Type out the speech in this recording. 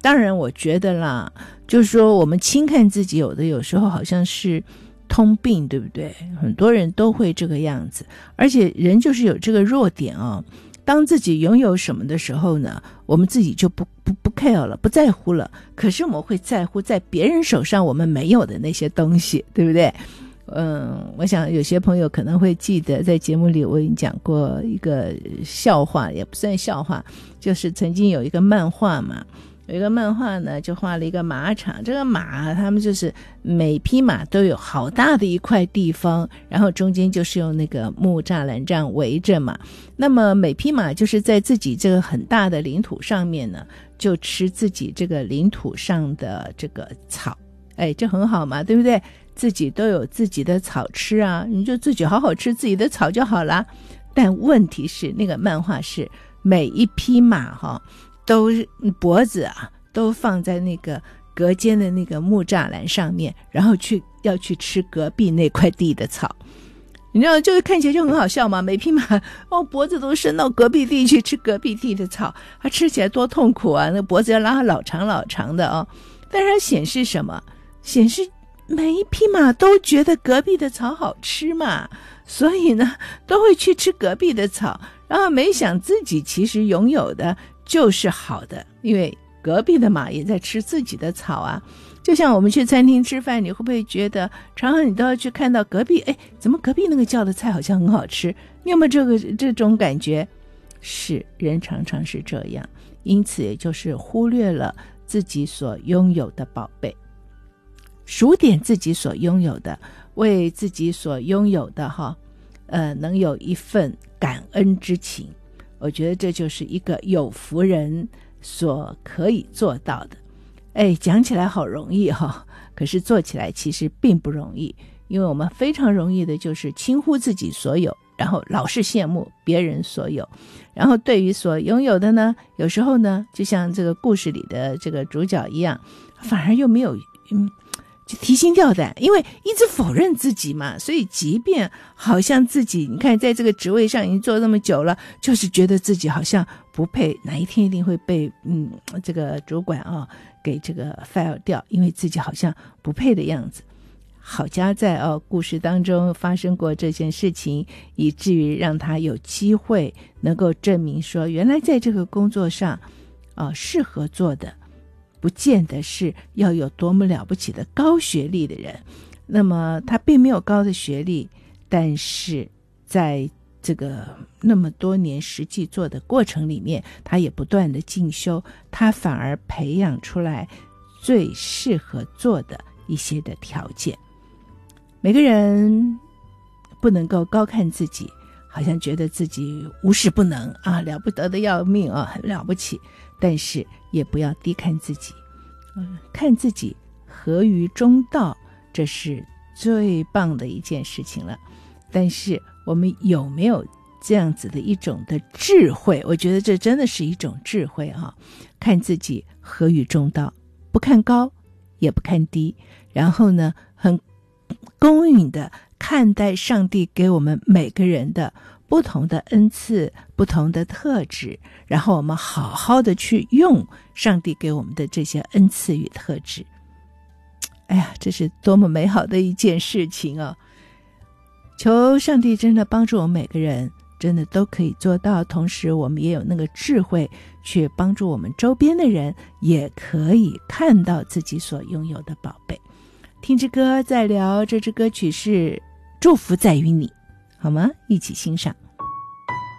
当然我觉得啦，就是说我们轻看自己，有时候好像是通病，对不对？很多人都会这个样子，而且人就是有这个弱点哦。当自己拥有什么的时候呢，我们自己就不 care 了，不在乎了。可是我们会在乎在别人手上我们没有的那些东西，对不对？我想有些朋友可能会记得，在节目里我已经讲过一个笑话，也不算笑话，就是曾经有一个漫画嘛。有一个漫画呢，就画了一个马场，这个马他们就是每匹马都有好大的一块地方，然后中间就是用那个木栅栏这样围着嘛。那么每匹马就是在自己这个很大的领土上面呢，就吃自己这个领土上的这个草，这很好嘛，对不对？自己都有自己的草吃啊，你就自己好好吃自己的草就好啦。但问题是那个漫画是每一匹马都脖子啊都放在那个隔间的那个木栅栏上面，然后要去吃隔壁那块地的草。你知道这个看起来就很好笑嘛，每匹马脖子都伸到隔壁地去吃隔壁地的草，它吃起来多痛苦啊，那脖子要拉老长老长的哦。但是它显示什么？显示每一匹马都觉得隔壁的草好吃嘛，所以呢都会去吃隔壁的草，然后没想自己其实拥有的就是好的，因为隔壁的马也在吃自己的草啊。就像我们去餐厅吃饭，你会不会觉得常常你都要去看到隔壁，怎么隔壁那个叫的菜好像很好吃？你有没有这种感觉？是，人常常是这样，因此也就是忽略了自己所拥有的宝贝。数点自己所拥有的，为自己所拥有的能有一份感恩之情，我觉得这就是一个有福人所可以做到的。讲起来好容易可是做起来其实并不容易，因为我们非常容易的就是轻忽自己所有，然后老是羡慕别人所有，然后对于所拥有的呢，有时候呢就像这个故事里的这个主角一样，反而又没有就提心吊胆，因为一直否认自己嘛，所以即便好像自己你看在这个职位上已经做那么久了，就是觉得自己好像不配，哪一天一定会被这个主管给这个 fire 掉，因为自己好像不配的样子。好家在故事当中发生过这件事情，以至于让他有机会能够证明说，原来在这个工作上适合做的不见得是要有多么了不起的高学历的人。那么他并没有高的学历，但是在这个那么多年实际做的过程里面，他也不断的进修，他反而培养出来最适合做的一些的条件。每个人不能够高看自己，好像觉得自己无事不能了不得的要命很了不起，但是也不要低看自己，看自己合于中道，这是最棒的一件事情了。但是我们有没有这样子的一种的智慧？我觉得这真的是一种智慧看自己合于中道，不看高也不看低，然后呢很公允的看待上帝给我们每个人的不同的恩赐，不同的特质，然后我们好好的去用上帝给我们的这些恩赐与特质。这是多么美好的一件事情求上帝真的帮助我们每个人，真的都可以做到，同时我们也有那个智慧去帮助我们周边的人，也可以看到自己所拥有的宝贝。听支歌再聊，这支歌曲是祝福在于你，好吗？一起欣赏。